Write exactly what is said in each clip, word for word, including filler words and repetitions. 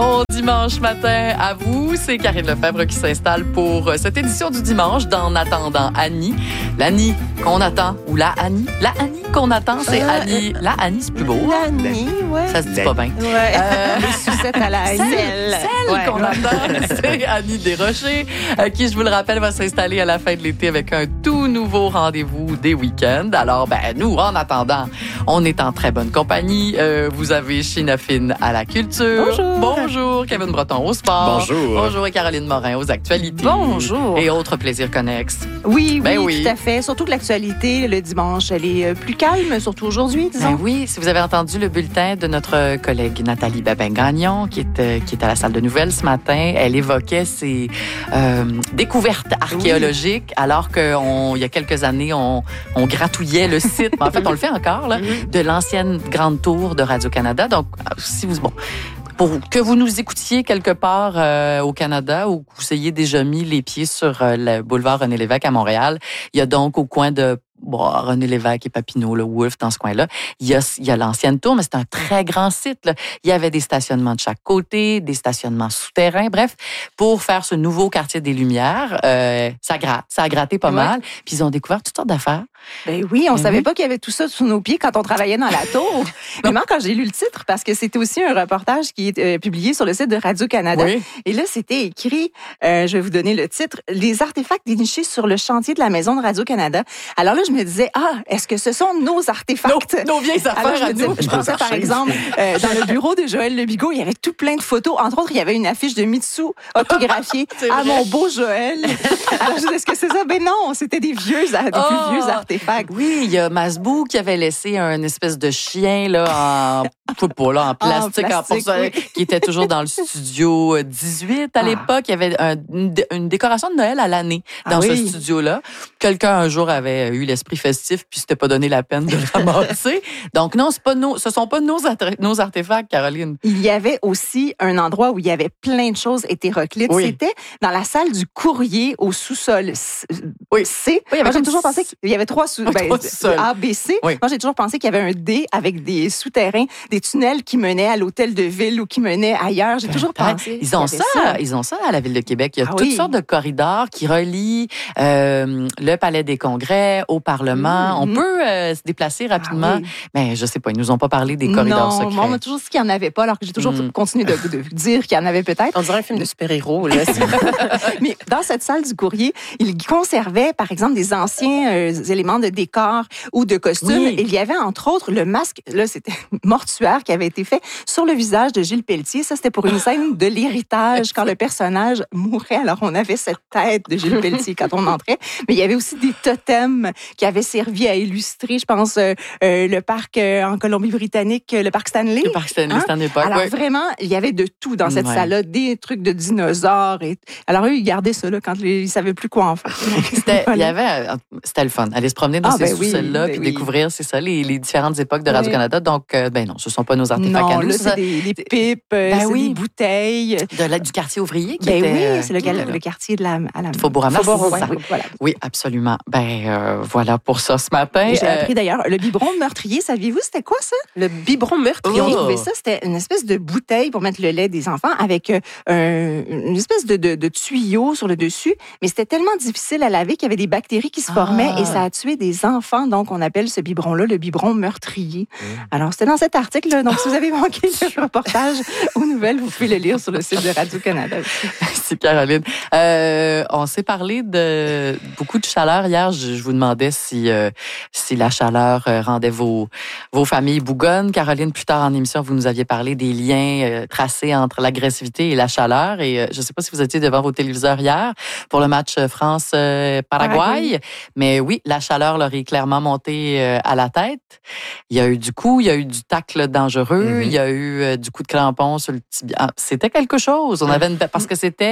Bon dimanche matin à vous, c'est Karine Lefebvre qui s'installe pour cette édition du dimanche d'En attendant Annie. L'Annie qu'on attend, ou la Annie, la Annie qu'on attend, c'est Euh, Annie. La Annie, c'est plus beau. L'Annie, ouais. Ça se dit pas bien. Ouais. Euh, Les sucettes à la Celle, celle. celle Ouais. qu'on attend, c'est Annie Desrochers, euh, qui, je vous le rappelle, va s'installer à la fin de l'été avec un tout nouveau rendez-vous des week-ends. Alors, ben, nous, en attendant, on est en très bonne compagnie. Euh, vous avez Sheena Finn à la culture. Bonjour. Bonjour, Kevin Breton au sport. Bonjour. Bonjour, et Caroline Morin aux actualités. Bonjour. Et autres plaisirs connexes. Oui, oui, Ben oui. tout à fait. Surtout que l'actualité, le dimanche, elle est euh, plus calme, surtout aujourd'hui, disons. Ben oui, si vous avez entendu le bulletin de notre collègue Nathalie Babin-Gagnon, qui est, euh, qui est à la salle de nouvelles ce matin, elle évoquait ses euh, découvertes archéologiques, alors qu'il y a quelques années, on, on gratouillait le site, en fait, on le fait encore, là, de l'ancienne grande tour de Radio-Canada. Donc, si vous... Bon, pour que vous nous écoutiez quelque part euh, au Canada ou que vous ayez déjà mis les pieds sur euh, le boulevard René-Lévesque à Montréal, il y a donc au coin de bon, René-Lévesque et Papineau, le Wolfe, dans ce coin-là, il y a, il y a l'ancienne tour, mais c'est un très grand site, là. Il y avait des stationnements de chaque côté, des stationnements souterrains, bref, pour faire ce nouveau quartier des Lumières, euh, ça gratte, ça a gratté pas Ouais. mal, puis ils ont découvert toutes sortes d'affaires. Ben oui, on Ben savait oui. pas qu'il y avait tout ça sous nos pieds quand on travaillait dans la tour. Mais moi, quand j'ai lu le titre, parce que c'était aussi un reportage qui est euh, publié sur le site de Radio-Canada. Oui. Et là, c'était écrit, euh, je vais vous donner le titre, les artefacts dénichés sur le chantier de la maison de Radio-Canada. Alors là, je me disais, ah, est-ce que ce sont nos artefacts? Nos, nos vieilles Alors, affaires je, à me disais, nous. je pensais, par exemple, euh, dans le bureau de Joël Lebigot, il y avait tout plein de photos. Entre autres, il y avait une affiche de Mitsu autographiée C'est à vrai. mon beau Joël. Alors, je me disais, est-ce que c'est ça? Ben non, c'était des vieux, des Oh! plus vieux artefacts. Oui, il y a Masbou qui avait laissé un espèce de chien là en je sais pas, là, en plastique, en, plastique, porcelaine, oui. qui était toujours dans le studio dix-huit à Ah. l'époque. Il y avait un- une, dé- une décoration de Noël à l'année dans Ah ce oui. studio-là. Quelqu'un un jour avait eu l'esprit festif puis s'était pas donné la peine de le ramasser. Donc non, c'est pas nos, ce sont pas nos, attra- nos artefacts, Caroline. Il y avait aussi un endroit où il y avait plein de choses hétéroclites. Oui. C'était dans la salle du courrier au sous-sol C. Oui. C. Oui, il y avait Moi, j'ai comme toujours six- pensé qu'il y avait trois sous, ben, Trois sous-sols. A, B, C. Oui. Moi, j'ai toujours pensé qu'il y avait un D avec des souterrains, des tunnels qui menaient à l'hôtel de ville ou qui menaient ailleurs. J'ai toujours pensé. Ils ont qu'il y ça, avait ils ont ça à la ville de Québec. Il y a Ah toutes oui. sortes de corridors qui relient euh, le Palais des Congrès au Parlement. Mhm. On peut euh, se déplacer rapidement, Ah oui. mais je sais pas, ils nous ont pas parlé des corridors non, secrets. moi, on m'a toujours dit qu'il n'y en avait pas, alors que j'ai toujours Mm. continué de, de dire qu'il y en avait peut-être. On dirait un film de super-héros, là. Mais dans cette salle du courrier, il conservait, par exemple, des anciens euh, éléments de décor ou de costumes. Oui. Il y avait, entre autres, le masque, là, c'était mortuaire qui avait été fait sur le visage de Gilles Pelletier. Ça, c'était pour une scène de l'héritage, quand le personnage mourait. Alors, on avait cette tête de Gilles Pelletier quand on entrait. Mais il y avait aussi des totems qui avaient servi à illustrer, je pense, euh, euh, le parc euh, en Colombie-Britannique, le parc Stanley. Le parc Stanley, Hein? c'était une époque. Alors ouais. vraiment, il y avait de tout dans cette Ouais. salle-là, des trucs de dinosaures. Et... Alors eux, ils gardaient ça là, quand les... ils savaient plus quoi en faire. C'était, il y Voilà. avait, euh, c'était le fun. Aller se promener dans Ah, ces ben oui, sous-sols-là ben puis oui. découvrir, c'est ça, les, les différentes époques de Oui. Radio-Canada. Donc, euh, ben non, ce sont pas nos artefacts à Non, nous. là, c'est ça, c'est des, des pipes, euh, Ben c'est oui. des bouteilles. de la- du quartier ouvrier qui Ben était... oui, euh, c'est le, qui gal- était là. le quartier de la... À la... Faubourg-Amos, Faubourg, c'est ouais, ça. oui, voilà. Oui, absolument. Ben euh, voilà pour ça ce matin. J'ai Euh, appris d'ailleurs, le biberon meurtrier, saviez-vous c'était quoi ça? Le biberon meurtrier. Ils ont Oh. trouvé ça, c'était une espèce de bouteille pour mettre le lait des enfants avec euh, un- une espèce de, de, de tuyau sur le dessus. Mais c'était tellement difficile à laver qu'il y avait des bactéries qui se formaient Ah. et ça a tué des enfants. Donc, on appelle ce biberon-là le biberon meurtrier. Alors, c'était dans cet article. Donc, si vous avez manqué le reportage aux nouvelles, vous pouvez le lire sur le site de Radio-Canada. Merci Caroline. Euh, on s'est parlé de beaucoup de chaleur hier. Je, je vous demandais si euh, si la chaleur euh, rendait vos vos familles bougonnes. Caroline, plus tard en émission, vous nous aviez parlé des liens euh, tracés entre l'agressivité et la chaleur. Et euh, je ne sais pas si vous étiez devant vos téléviseurs hier pour le match France-Paraguay. Paraguay. Mais oui, la chaleur leur est clairement montée euh, à la tête. Il y a eu du coup, il y a eu du tacle dangereux, Mhm. il y a eu euh, du coup de crampon sur le tibia. Ah, c'était quelque chose. On avait une... parce que c'était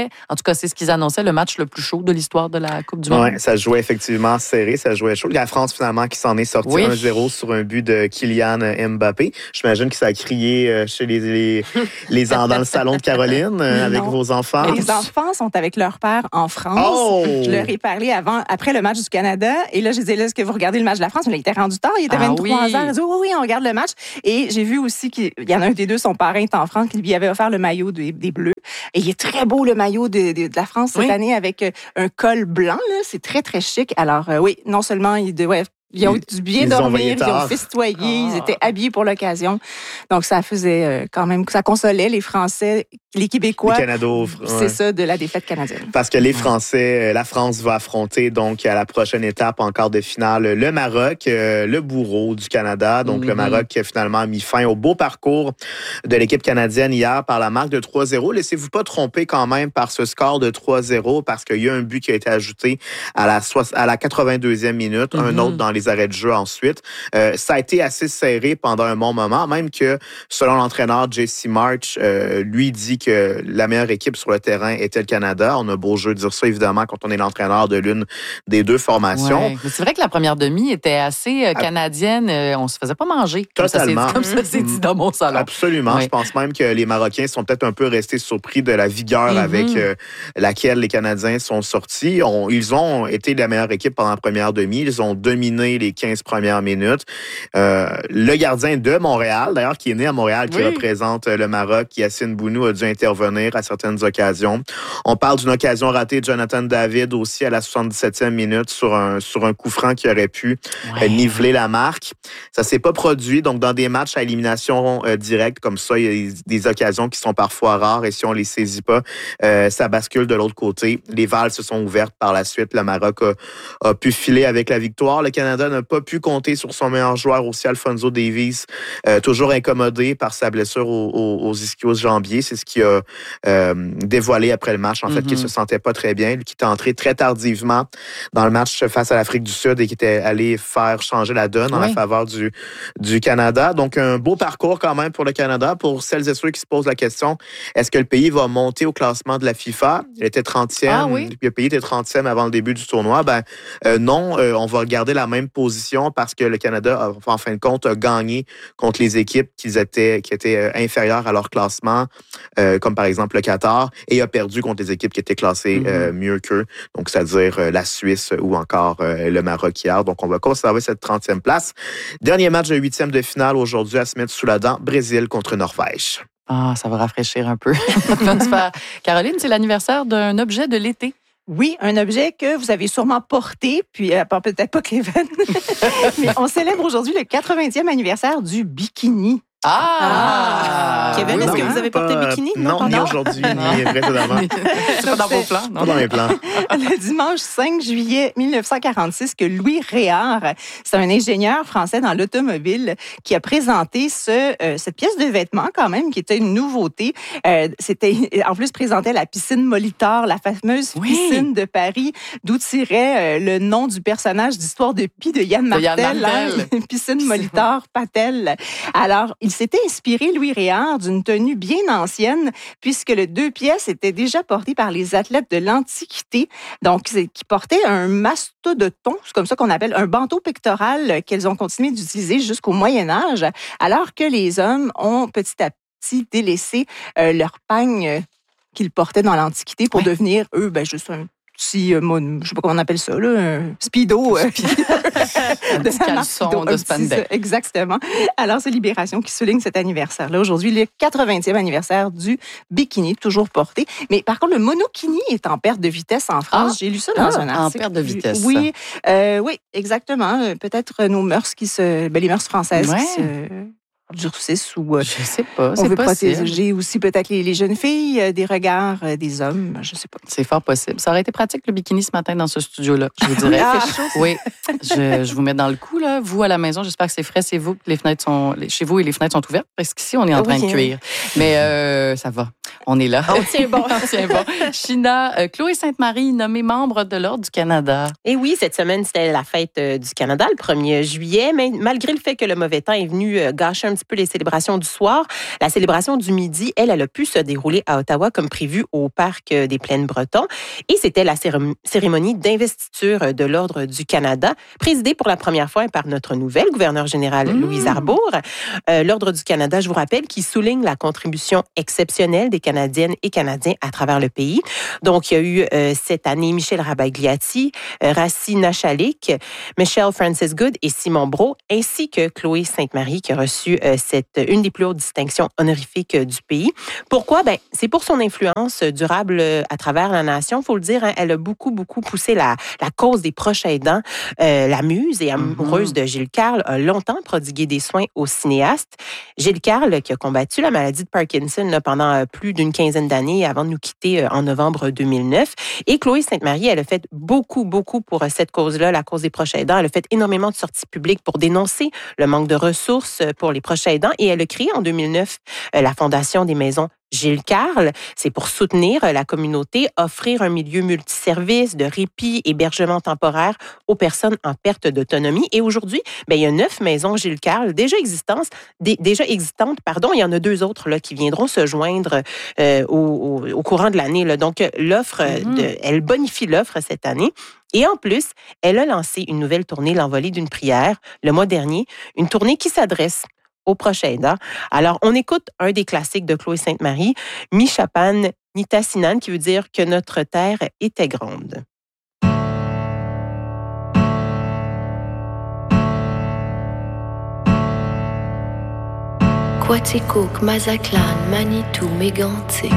en tout cas, c'est ce qu'ils annonçaient, le match le plus chaud de l'histoire de la Coupe du Monde. Oui, ça jouait effectivement serré, ça jouait chaud. La France, finalement, qui s'en est sortie oui. un zéro sur un but de Kylian Mbappé. J'imagine que ça a crié chez les, les, les dans le salon de Caroline avec non. vos enfants. Les enfants sont avec leur père en France. Oh! Je leur ai parlé avant, après le match du Canada. Et là, je disais, là, est-ce que vous regardez le match de la France? Mais là, il était rendu tard, il était ah, vingt-trois oui. heures. Ils disaient, oui, oui, on regarde le match. Et j'ai vu aussi qu'il y en a un des deux, son parrain est en France, qui lui avait offert le maillot des, des Bleus. Et il est très beau, le maillot de, de, de la France cette oui. année, avec un col blanc. Là. C'est très, très chic. Alors, euh, oui, non seulement il devait... Ils ont eu du bien ils dormir, ont ils ont festoyé, ah. ils étaient habillés pour l'occasion. Donc, ça faisait euh, quand même, ça consolait les Français, les Québécois. Les Canados. C'est ouais. ça, de la défaite canadienne. Parce que les Français, la France va affronter donc à la prochaine étape en quart de finale le Maroc, le bourreau du Canada. Donc, mm-hmm. le Maroc qui a finalement mis fin au beau parcours de l'équipe canadienne hier par la marque de trois zéro. Laissez-vous pas tromper quand même par ce score de trois zéro parce qu'il y a un but qui a été ajouté à la, à la quatre-vingt-deuxième minute, mm-hmm. un autre dans les arrêts de jeu ensuite. Euh, ça a été assez serré pendant un bon moment, même que selon l'entraîneur J C March, euh, lui dit que la meilleure équipe sur le terrain était le Canada. On a beau jeu de dire ça, évidemment, quand on est l'entraîneur de l'une des deux formations. Ouais. Mais c'est vrai que la première demi était assez euh, canadienne. Euh, on se faisait pas manger. Totalement. Comme ça, c'est dit dans mon salon. Absolument. Oui. Je pense même que les Marocains sont peut-être un peu restés surpris de la vigueur mm-hmm. avec euh, laquelle les Canadiens sont sortis. On, ils ont été la meilleure équipe pendant la première demi. Ils ont dominé les quinze premières minutes. Euh, le gardien de Montréal, d'ailleurs, qui est né à Montréal, qui oui. représente le Maroc, Yassine Bounou, a dû intervenir à certaines occasions. On parle d'une occasion ratée de Jonathan David aussi à la soixante-dix-septième minute sur un, sur un coup franc qui aurait pu ouais. euh, niveler la marque. Ça s'est pas produit. Donc, dans des matchs à élimination euh, directe comme ça, il y a des, des occasions qui sont parfois rares et si on les saisit pas, euh, ça bascule de l'autre côté. Les valves se sont ouvertes par la suite. Le Maroc a, a pu filer avec la victoire. Le Canada n'a pas pu compter sur son meilleur joueur aussi, Alphonso Davies, euh, toujours incommodé par sa blessure aux, aux, aux ischio-jambiers. C'est ce qui a euh, dévoilé après le match, en mm-hmm. fait, qu'il se sentait pas très bien. Lui qui était entré très tardivement dans le match face à l'Afrique du Sud et qui était allé faire changer la donne oui. en faveur du, du Canada. Donc, un beau parcours quand même pour le Canada. Pour celles et ceux qui se posent la question, est-ce que le pays va monter au classement de la FIFA? Il était trentième. Ah, oui? Le pays était trentième avant le début du tournoi. Ben euh, non, euh, on va garder la même position parce que le Canada, en fin de compte, a gagné contre les équipes qui étaient, qui étaient inférieures à leur classement, euh, comme par exemple le Qatar, et a perdu contre les équipes qui étaient classées mm-hmm. euh, mieux qu'eux, donc c'est-à-dire euh, la Suisse ou encore euh, le Maroc hier. Donc, on va conserver cette trentième place. Dernier match de huitième de finale aujourd'hui à se mettre sous la dent, Brésil contre Norvège. Ah, ça va rafraîchir un peu. Caroline, c'est l'anniversaire d'un objet de l'été. Oui, un objet que vous avez sûrement porté, puis euh, peut-être pas Kevin, mais on célèbre aujourd'hui le quatre-vingtième anniversaire du bikini. Ah! ah! Kevin, oui, est-ce que vous avez porté pas, bikini? Non, non ni aujourd'hui, ni précédemment. C'est pas dans vos plans, non? Pas dans mes plans. Le dimanche cinq juillet mille neuf cent quarante-six, que Louis Réard, c'est un ingénieur français dans l'automobile, qui a présenté ce, euh, cette pièce de vêtement quand même, qui était une nouveauté. Euh, c'était en plus présenté à la piscine Molitor, la fameuse oui. piscine de Paris, d'où tirait euh, le nom du personnage d'Histoire de Pi de Yann Martel. De Yann Martel. Hein, piscine Molitor Patel. Alors, il s'était inspiré, Louis Réard, d'une tenue bien ancienne, puisque les deux pièces étaient déjà portées par les athlètes de l'Antiquité, donc qui portaient un mastodonton, c'est comme ça qu'on appelle, un bandeau pectoral qu'elles ont continué d'utiliser jusqu'au Moyen Âge, alors que les hommes ont petit à petit délaissé euh, leur pagne qu'ils portaient dans l'Antiquité pour ouais. devenir, eux, ben, juste un petit, euh, je sais pas comment on appelle ça, là, un speedo. Un petit caleçon de spandex. Exactement. Alors, c'est Libération qui souligne cet anniversaire-là. Aujourd'hui, le quatre-vingtième anniversaire du bikini, toujours porté. Mais par contre, le monokini est en perte de vitesse en France. Ah, J'ai lu ça dans ah, un article. En perte de vitesse. Oui, euh, oui, exactement. Peut-être nos mœurs qui se... Ben, les mœurs françaises ouais. qui se... durcissent ou euh, je sais pas, c'est on veut possible. protéger aussi peut-être les, les jeunes filles euh, des regards euh, des hommes, je sais pas. C'est fort possible. Ça aurait été pratique le bikini ce matin dans ce studio-là, je vous dirais. Ah. Oui, je, je vous mets dans le coup là. Vous à la maison, j'espère que c'est frais, c'est vous, les fenêtres sont chez vous et les fenêtres sont ouvertes parce qu'ici on est en train oui, de cuire. Mais euh, ça va. On est là. On tient bon. On tient bon. China, euh, Chloé Sainte-Marie, nommée membre de l'Ordre du Canada. Et oui, cette semaine, c'était la fête euh, du Canada, le premier juillet, mais malgré le fait que le mauvais temps est venu euh, gâcher un petit peu les célébrations du soir, la célébration du midi, elle, elle a pu se dérouler à Ottawa comme prévu au Parc des Plaines-Bretons. Et c'était la cérém- cérémonie d'investiture de l'Ordre du Canada, présidée pour la première fois par notre nouvelle gouverneure générale, mmh. Louise Arbour. Euh, L'Ordre du Canada, je vous rappelle, qui souligne la contribution exceptionnelle des Canadiens et Canadiens à travers le pays. Donc, il y a eu euh, cette année Michel Rabagliati, euh, Rassi Nachalik, Michelle Francis Good et Simon Brault, ainsi que Chloé Sainte-Marie qui a reçu euh, cette, une des plus hautes distinctions honorifiques euh, du pays. Pourquoi? Ben, c'est pour son influence durable euh, à travers la nation. Il faut le dire, hein, elle a beaucoup, beaucoup poussé la, la cause des proches aidants. Euh, la muse et amoureuse mm-hmm. de Gilles Carle a longtemps prodigué des soins au cinéaste. Gilles Carle, qui a combattu la maladie de Parkinson là, pendant euh, plus d'une quinzaine d'années avant de nous quitter en novembre deux mille neuf. Et Chloé Sainte-Marie, elle a fait beaucoup, beaucoup pour cette cause-là, la cause des proches aidants. Elle a fait énormément de sorties publiques pour dénoncer le manque de ressources pour les proches aidants et elle a créé en deux mille neuf la Fondation des maisons Gilles Carle. C'est pour soutenir la communauté, offrir un milieu multiservice de répit, hébergement temporaire aux personnes en perte d'autonomie. Et aujourd'hui, ben, il y a neuf maisons Gilles Carle déjà existantes, d- déjà existantes, pardon. Il y en a deux autres là, qui viendront se joindre euh, au, au, au courant de l'année. Là. Donc, l'offre, mm-hmm. de, elle bonifie l'offre cette année. Et en plus, elle a lancé une nouvelle tournée, l'Envolée d'une prière, le mois dernier, une tournée qui s'adresse aux proches aidants. Alors, on écoute un des classiques de Chloé Sainte-Marie, Mi Chapan Nitasinan, qui veut dire que notre terre était grande. Quaticook, Mazatlan, Manitou, Mégantic,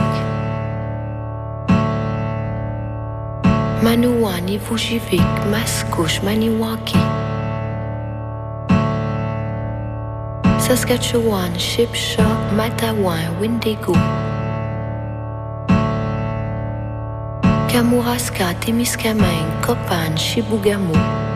Manouani, Vujivik, Mascouche, Maniwaki, Saskatchewan, Shipshaw, Matawan, Windigo, Kamouraska, Témiscamingue, Copan, Chibougamau,